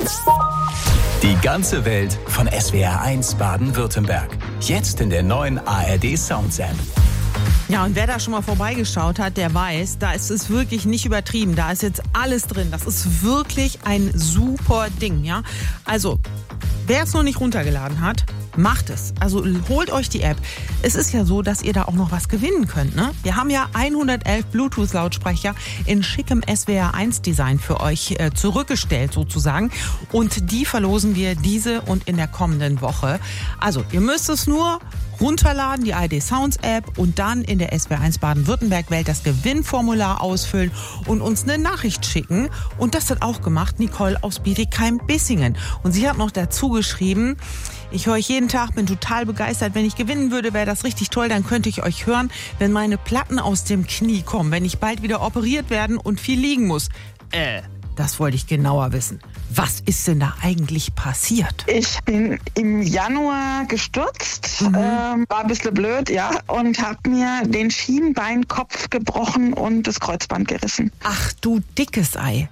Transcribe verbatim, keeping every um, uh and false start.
Die ganze Welt von S W R eins Baden-Württemberg. Jetzt in der neuen A R D Sounds App. Ja, und wer da schon mal vorbeigeschaut hat, der weiß, da ist es wirklich nicht übertrieben. Da ist jetzt alles drin. Das ist wirklich ein super Ding, ja. Also, wer es noch nicht runtergeladen hat, macht es. Also holt euch die App. Es ist ja so, dass ihr da auch noch was gewinnen könnt, ne? Wir haben ja hundertelf Bluetooth-Lautsprecher in schickem S W R eins Design für euch äh, zurückgestellt sozusagen. Und die verlosen wir diese und in der kommenden Woche. Also ihr müsst es nur runterladen, die A R D Sounds App, und dann in der S W R eins Baden-Württemberg-Welt das Gewinnformular ausfüllen und uns eine Nachricht schicken. Und das hat auch gemacht Nicole aus Bietigheim-Bissingen. Und sie hat noch dazu geschrieben: Ich höre euch jeden Tag, bin total begeistert. Wenn ich gewinnen würde, wäre das richtig toll. Dann könnte ich euch hören, wenn meine Platten aus dem Knie kommen, wenn ich bald wieder operiert werden und viel liegen muss. Äh, das wollte ich genauer wissen. Was ist denn da eigentlich passiert? Ich bin im Januar gestürzt, Mhm. ähm, war ein bisschen blöd, ja, und habe mir den Schienbeinkopf gebrochen und das Kreuzband gerissen. Ach du dickes Ei.